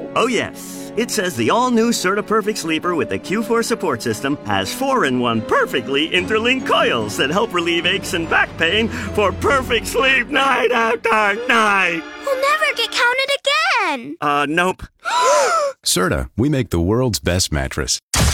Oh, yes. It says the all-new Serta Perfect Sleeper with the Q4 support system has 4-in-1 perfectly interlinked coils that help relieve aches and back pain for perfect sleep night after night. We'll never get counted again. Nope. Serta, we make the world's best mattress.